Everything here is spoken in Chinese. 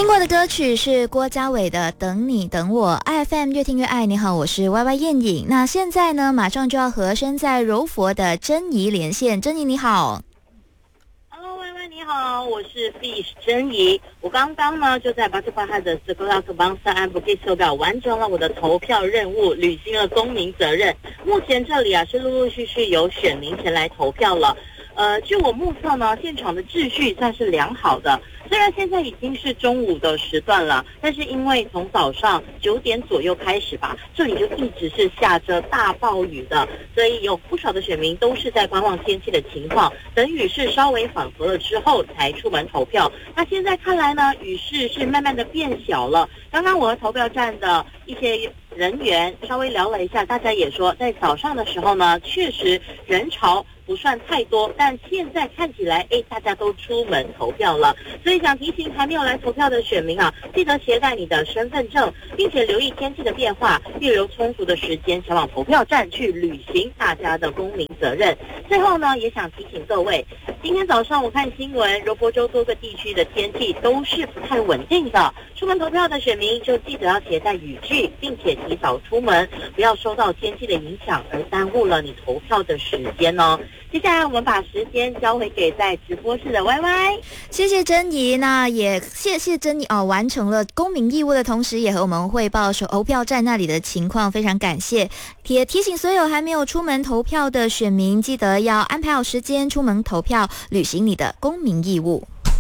听过的歌曲是郭嘉伟的《等你等我》，IFM 越听越爱。你好，我是 YY 燕颖。那现在呢，马上就要和身在柔佛的珍怡连线。珍怡你好。 YY 你好，我是 Fish 珍怡。我刚刚呢就在巴特巴哈的斯科拉克邦萨安布给手表完成了我的投票任务，履行了公民责任。目前这里是陆陆续续有选民前来投票了。据我目测呢，现场的秩序算是良好的。虽然现在已经是中午的时段了，但是因为从早上9点左右开始吧，这里就一直是下着大暴雨的，所以有不少的选民都是在观望天气的情况，等雨势稍微缓和了之后才出门投票。那现在看来呢，雨势是慢慢的变小了。刚刚我和投票站的一些人员稍微聊了一下，大家也说在早上的时候呢，确实人潮不算太多，但现在看起来大家都出门投票了。所以想提醒还没有来投票的选民啊，记得携带你的身份证，并且留意天气的变化，预留充足的时间前往投票站去履行大家的公民责任。最后呢，也想提醒各位，今天早上我看新闻，柔佛州多个地区的天气都是不太稳定的，出门投票的选民就记得要携带雨具，并且提早出门，不要受到天气的影响而耽误了你投票的时间哦。接下来我们把时间交回给在直播室的 YY。 谢谢珍怡，那也谢谢珍怡完成了公民义务的同时，也和我们汇报投票站那里的情况，非常感谢。也提醒所有还没有出门投票的选民，记得要安排好时间出门投票，履行你的公民义务。